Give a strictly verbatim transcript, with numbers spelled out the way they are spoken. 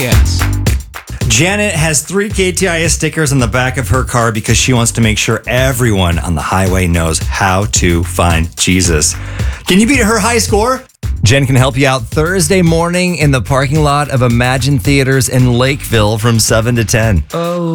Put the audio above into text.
Yes. Janet has three K T I S stickers on the back of her car because she wants to make sure everyone on the highway knows how to find Jesus. Can you beat her high score? Jen can help you out Thursday morning in the parking lot of Imagine Theaters in Lakeville from seven to ten. Oh.